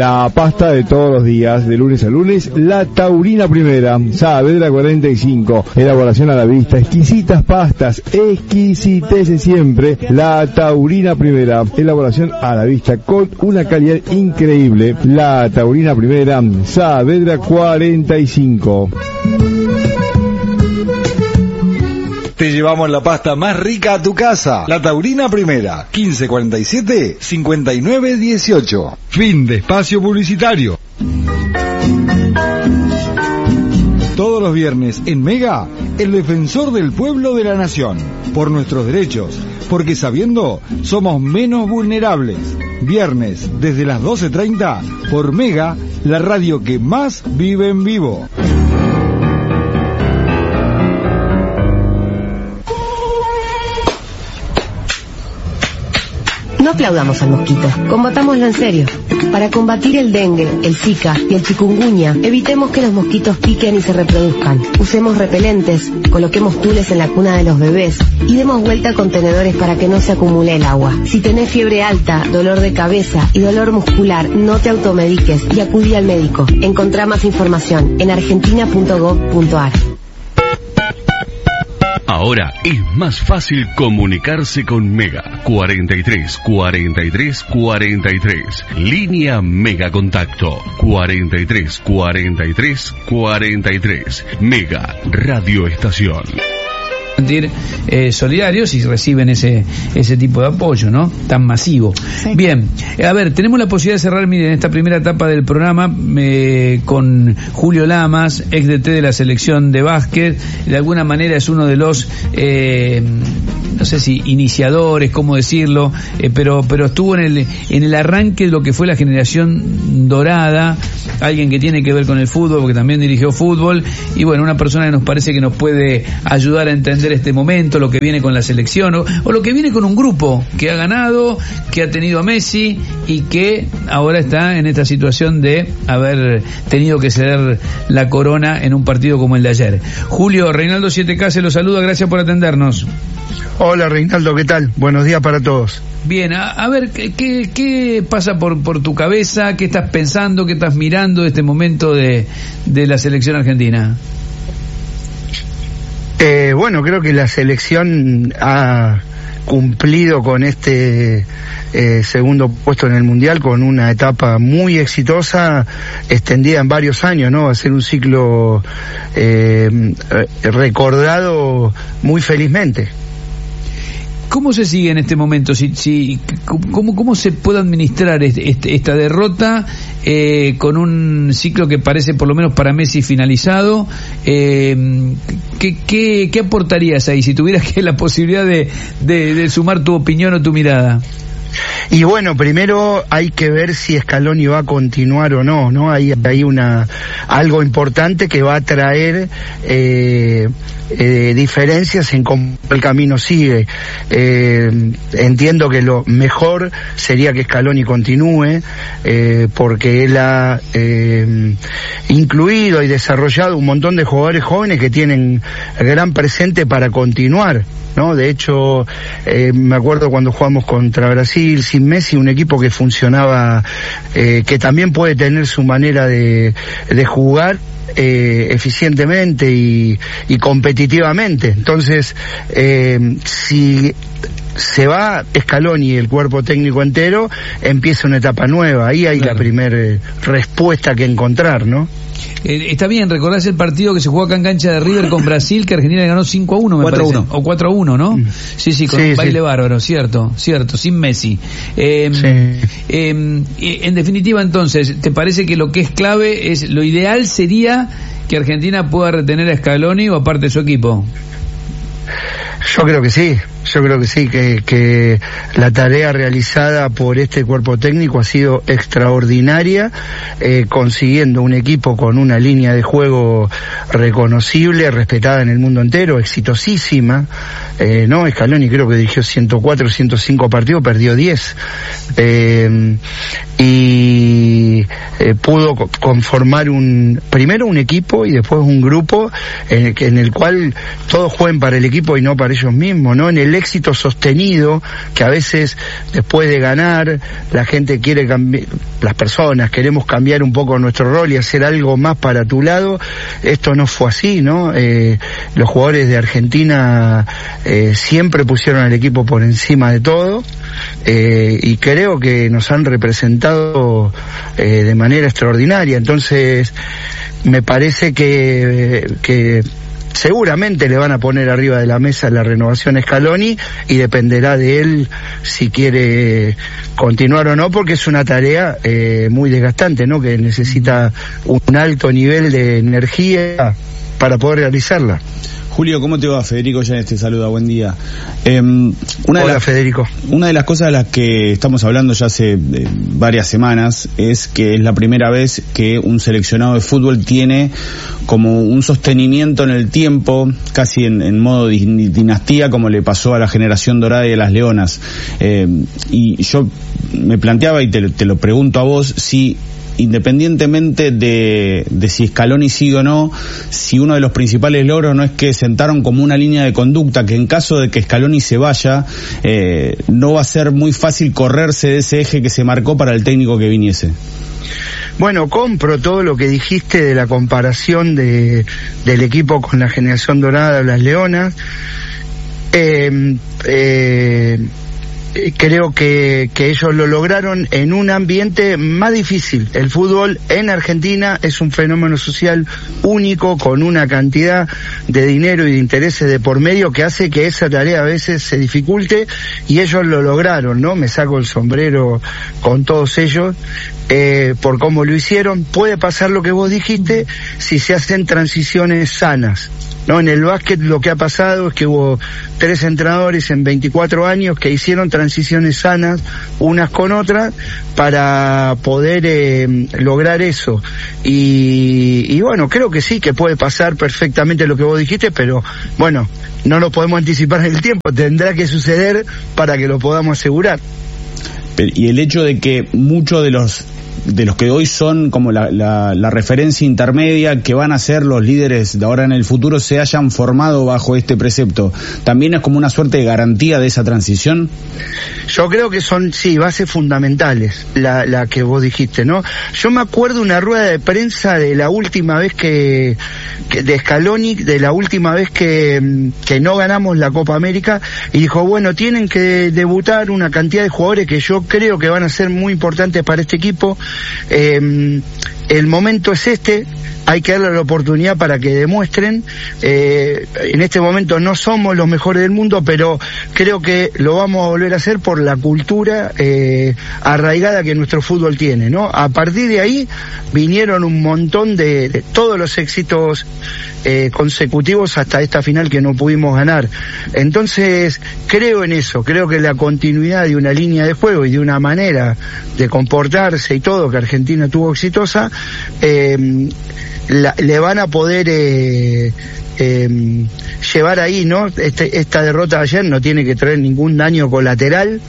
La pasta de todos los días, de lunes a lunes, la Taurina Primera, Saavedra 45, elaboración a la vista, exquisitas pastas, exquisitece siempre, la Taurina Primera, elaboración a la vista con una calidad increíble, la Taurina Primera, Saavedra 45. Te llevamos la pasta más rica a tu casa. La Taurina Primera, 1547-5918. Fin de espacio publicitario. Todos los viernes en Mega, el defensor del pueblo de la nación. Por nuestros derechos, porque sabiendo, somos menos vulnerables. Viernes, desde las 12:30, por Mega, la radio que más vive en vivo. No aplaudamos al mosquito, combatámoslo en serio. Para combatir el dengue, el zika y el chikungunya, evitemos que los mosquitos piquen y se reproduzcan. Usemos repelentes, coloquemos tules en la cuna de los bebés y demos vuelta a contenedores para que no se acumule el agua. Si tenés fiebre alta, dolor de cabeza y dolor muscular, no te automediques y acudí al médico. Encontrá más información en argentina.gov.ar. Ahora es más fácil comunicarse con Mega. 43 43 43. Línea Mega Contacto. 43 43 43. Mega Radio Estación. Solidarios y reciben ese tipo de apoyo, ¿no? Tan masivo. Sí. Bien, a ver, tenemos la posibilidad de cerrar, miren, en esta primera etapa del programa con Julio Lamas, ex DT de la selección de básquet. De alguna manera es uno de los no sé si iniciadores, cómo decirlo, pero estuvo en el arranque de lo que fue la generación dorada, alguien que tiene que ver con el fútbol, porque también dirigió fútbol, y bueno, una persona que nos parece que nos puede ayudar a entender este momento, lo que viene con la selección, o lo que viene con un grupo que ha ganado, que ha tenido a Messi, y que ahora está en esta situación de haber tenido que ceder la corona en un partido como el de ayer. Julio, Reinaldo 7K se lo saluda, gracias por atendernos. Hola Reinaldo, ¿qué tal? Buenos días para todos. Bien, a ver, ¿qué pasa por tu cabeza? ¿Qué estás pensando? ¿Qué estás mirando de este momento de la selección argentina? Bueno, creo que la selección ha cumplido con este segundo puesto en el Mundial, con una etapa muy exitosa, extendida en varios años, ¿no? Va a ser un ciclo recordado muy felizmente. ¿Cómo se sigue en este momento? ¿Cómo se puede administrar esta derrota con un ciclo que parece, por lo menos para Messi, finalizado? ¿Qué aportarías ahí si tuvieras la posibilidad de sumar tu opinión o tu mirada? Y bueno, primero hay que ver si Scaloni va a continuar o no, ¿no? Hay algo importante que va a traer diferencias en cómo el camino sigue. Entiendo que lo mejor sería que Scaloni continúe, porque él ha incluido y desarrollado un montón de jugadores jóvenes que tienen gran presente para continuar, ¿no? De hecho, me acuerdo cuando jugamos contra Brasil sin Messi, un equipo que funcionaba, que también puede tener su manera de jugar eficientemente y competitivamente. Entonces, si se va Scaloni y el cuerpo técnico entero, empieza una etapa nueva. Ahí hay la primera respuesta que encontrar, ¿no? Está bien, recordás el partido que se jugó acá en cancha de River con Brasil, que Argentina ganó 5-1, me parece. 4-1. O 4-1, ¿no? Sí, con un baile bárbaro, cierto, sin Messi. En definitiva, entonces, ¿te parece que lo que es clave es, lo ideal sería que Argentina pueda retener a Scaloni o aparte de su equipo? Yo creo que sí, que la tarea realizada por este cuerpo técnico ha sido extraordinaria, consiguiendo un equipo con una línea de juego reconocible, respetada en el mundo entero, exitosísima, ¿no? Scaloni creo que dirigió 104, 105 partidos, perdió 10, y pudo conformar primero un equipo y después un grupo en el cual todos jueguen para el equipo y no para ellos mismos, ¿no? En el éxito sostenido, que a veces después de ganar la gente quiere cambiar, las personas queremos cambiar un poco nuestro rol y hacer algo más para tu lado. Esto no fue así, ¿no? Los jugadores de Argentina siempre pusieron al equipo por encima de todo, y creo que nos han representado de manera extraordinaria. Entonces me parece que seguramente le van a poner arriba de la mesa la renovación a Scaloni, y dependerá de él si quiere continuar o no, porque es una tarea muy desgastante, ¿no? Que necesita un alto nivel de energía para poder realizarla. Julio, ¿cómo te va? Federico Llanes te saluda, buen día. Hola, Federico. Una de las cosas de las que estamos hablando ya hace varias semanas es que es la primera vez que un seleccionado de fútbol tiene como un sostenimiento en el tiempo, casi en modo dinastía, como le pasó a la generación dorada y a las Leonas. Y yo me planteaba, y te lo pregunto a vos, si independientemente de si Scaloni sigue o no, si uno de los principales logros no es que sentaron como una línea de conducta que en caso de que Scaloni se vaya, no va a ser muy fácil correrse de ese eje que se marcó para el técnico que viniese. Bueno, compro todo lo que dijiste de la comparación del equipo con la generación dorada de las Leonas. Creo que ellos lo lograron en un ambiente más difícil. El fútbol en Argentina es un fenómeno social único, con una cantidad de dinero y de intereses de por medio que hace que esa tarea a veces se dificulte, y ellos lo lograron, ¿no? Me saco el sombrero con todos ellos por cómo lo hicieron. Puede pasar lo que vos dijiste si se hacen transiciones sanas, ¿no? En el básquet lo que ha pasado es que hubo 3 entrenadores en 24 años que hicieron transiciones sanas unas con otras para poder lograr eso, y bueno, creo que sí, que puede pasar perfectamente lo que vos dijiste, pero bueno, no lo podemos anticipar en el tiempo, tendrá que suceder para que lo podamos asegurar. Y el hecho de que muchos de los que hoy son como la referencia intermedia, que van a ser los líderes de ahora en el futuro, se hayan formado bajo este precepto, ¿también es como una suerte de garantía de esa transición? Yo creo que son, sí, bases fundamentales, la que vos dijiste, ¿no? Yo me acuerdo una rueda de prensa de la última vez de Scaloni, de la última vez que no ganamos la Copa América, y dijo, bueno, tienen que debutar una cantidad de jugadores que yo creo que van a ser muy importantes para este equipo. El momento es este, hay que darle la oportunidad para que demuestren. En este momento no somos los mejores del mundo, pero creo que lo vamos a volver a hacer por la cultura arraigada que nuestro fútbol tiene, ¿no? A partir de ahí vinieron un montón de todos los éxitos consecutivos hasta esta final que no pudimos ganar. Entonces creo en eso, creo que la continuidad de una línea de juego y de una manera de comportarse y todo que Argentina tuvo exitosa, le van a poder llevar ahí, ¿no? Esta derrota de ayer no tiene que traer ningún daño colateral.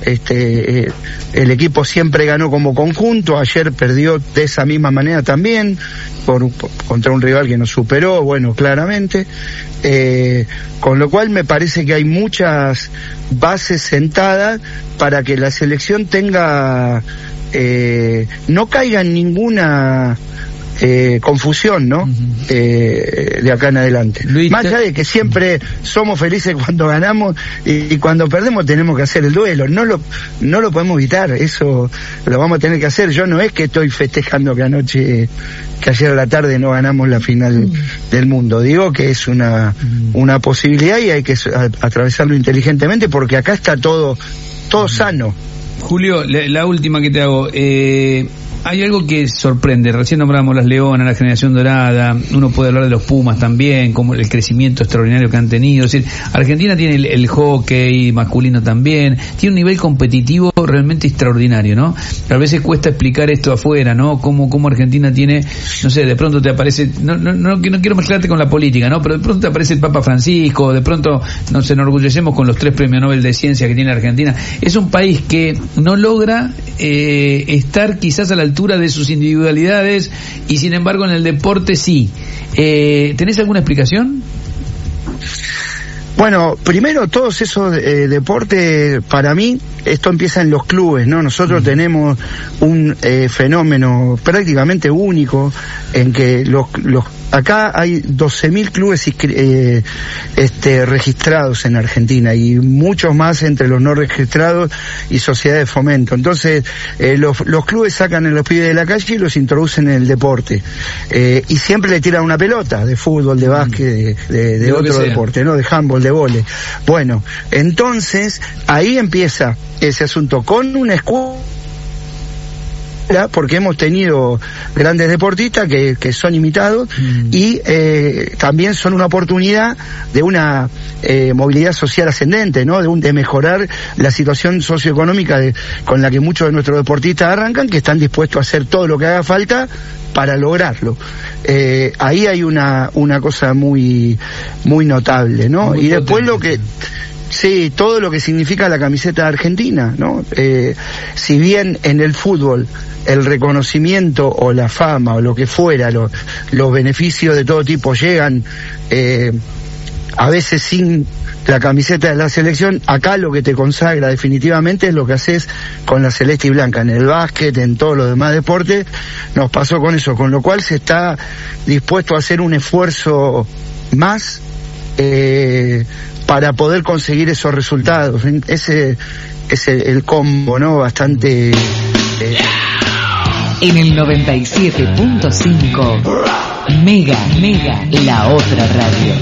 El equipo siempre ganó como conjunto, ayer perdió de esa misma manera también, contra un rival que nos superó, bueno, claramente, con lo cual me parece que hay muchas bases sentadas para que la selección tenga, no caiga en ninguna confusión, ¿no? De acá en adelante. Luis, más allá de que siempre somos felices cuando ganamos y cuando perdemos tenemos que hacer el duelo, no lo podemos evitar, eso lo vamos a tener que hacer. Yo no es que estoy festejando que ayer a la tarde no ganamos la final del mundo, digo que es una posibilidad y hay que atravesarlo inteligentemente, porque acá está todo sano. Julio, la última que te hago, hay algo que sorprende. Recién nombramos las Leonas, la generación dorada, uno puede hablar de los Pumas también, como el crecimiento extraordinario que han tenido. Es decir, Argentina tiene el hockey masculino también, tiene un nivel competitivo realmente extraordinario, ¿no? A veces cuesta explicar esto afuera, ¿no? Cómo Argentina tiene, no sé, de pronto te aparece, no quiero mezclarte con la política, ¿no? Pero de pronto te aparece el Papa Francisco, de pronto nos enorgullecemos con los 3 premios Nobel de Ciencia que tiene Argentina. Es un país que no logra estar quizás a la altura de sus individualidades, y sin embargo en el deporte sí. ¿Tenés alguna explicación? Bueno, primero todos esos deportes, para mí, esto empieza en los clubes, ¿no? Nosotros tenemos un fenómeno prácticamente único en que acá hay 12.000 clubes registrados en Argentina y muchos más entre los no registrados y sociedades de fomento. Entonces, los clubes sacan a los pibes de la calle y los introducen en el deporte. Y siempre le tiran una pelota de fútbol, de básquet, de otro deporte, ¿no? De handball, de vóley. Bueno, entonces, ahí empieza ese asunto con una escuela, porque hemos tenido grandes deportistas que son imitados y también son una oportunidad de una movilidad social ascendente, ¿no? De mejorar la situación socioeconómica con la que muchos de nuestros deportistas arrancan, que están dispuestos a hacer todo lo que haga falta para lograrlo. Ahí hay una cosa muy muy notable, ¿no? Muy y después potente. Sí, todo lo que significa la camiseta argentina, ¿no? Si bien en el fútbol el reconocimiento o la fama o lo que fuera, los beneficios de todo tipo llegan a veces sin la camiseta de la selección, acá lo que te consagra definitivamente es lo que haces con la celeste y blanca. En el básquet, en todos los demás deportes, nos pasó con eso, con lo cual se está dispuesto a hacer un esfuerzo más para poder conseguir esos resultados. Ese es el combo, ¿no? Bastante... En el 97.5 Mega, la otra radio.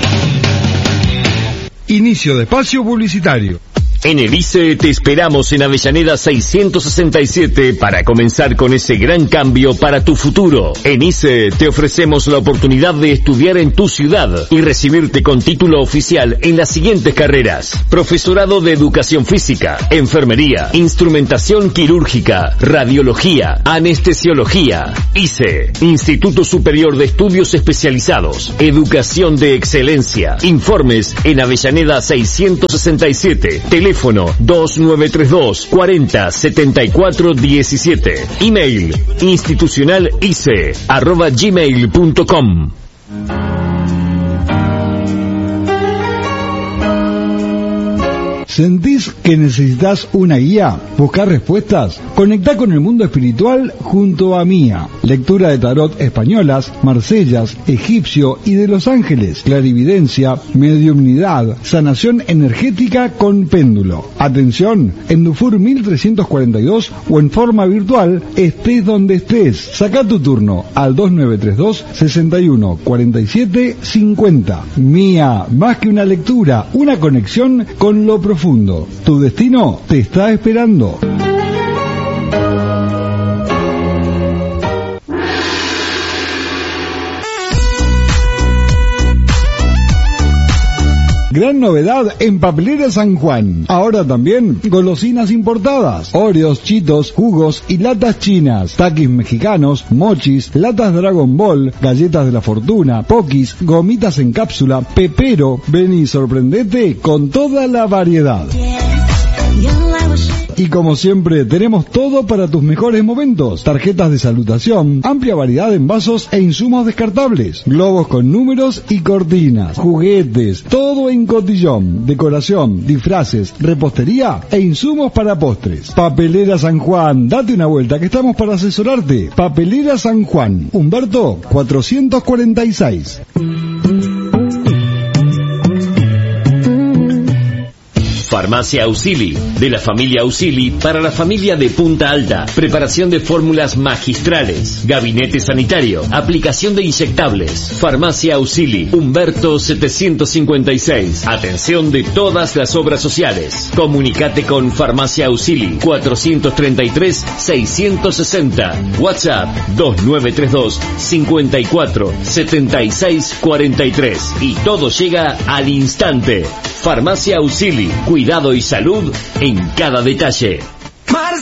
Inicio de espacio publicitario. En el ICE te esperamos en Avellaneda 667 para comenzar con ese gran cambio para tu futuro. En ICE te ofrecemos la oportunidad de estudiar en tu ciudad y recibirte con título oficial en las siguientes carreras: profesorado de educación física, enfermería, instrumentación quirúrgica, radiología, anestesiología. ICE, Instituto Superior de Estudios Especializados, Educación de Excelencia. Informes en Avellaneda 667. Teléfono 2932 40 74 17. Email institucionalice@gmail.com. ¿Sentís que necesitas una guía? ¿Buscar respuestas? Conectá con el mundo espiritual junto a Mía. Lectura de tarot españolas, marsellas, egipcio y de los ángeles. Clarividencia, mediumnidad, sanación energética con péndulo. Atención, en Dufour 1342 o en forma virtual, estés donde estés. Sacá tu turno al 2932 61 47 50. Mía, más que una lectura, una conexión con lo profundo. Tu destino te está esperando. Gran novedad en Papelera San Juan. Ahora también golosinas importadas, Oreos, Cheetos, jugos y latas chinas, taquis mexicanos, mochis, latas Dragon Ball, galletas de la fortuna, pokis, gomitas en cápsula, pepero. Ven y sorprendete con toda la variedad. Y como siempre, tenemos todo para tus mejores momentos. Tarjetas de salutación, amplia variedad en vasos e insumos descartables, globos con números y cortinas, juguetes, todo en cotillón, decoración, disfraces, repostería e insumos para postres. Papelera San Juan, date una vuelta que estamos para asesorarte. Papelera San Juan, Humberto 446. Farmacia Ausili, de la familia Ausili para la familia de Punta Alta. Preparación de fórmulas magistrales, gabinete sanitario, aplicación de inyectables. Farmacia Ausili, Humberto 756. Atención de todas las obras sociales. Comunicate con Farmacia Ausili 433 660. WhatsApp 2932 54 76 43. Y todo llega al instante. Farmacia Ausili, cuidado y salud en cada detalle.